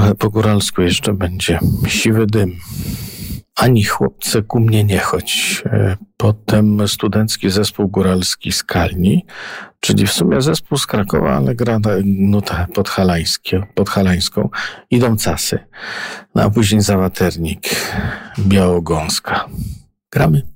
Trochę po góralsku jeszcze będzie. Siwy dym. Ani chłopcze ku mnie nie chodź. Potem studencki zespół góralski z Kalni, czyli w sumie zespół z Krakowa, ale gra nutę podhalańską. Idą casy. No a później Zawaternik, Białogąska. Gramy.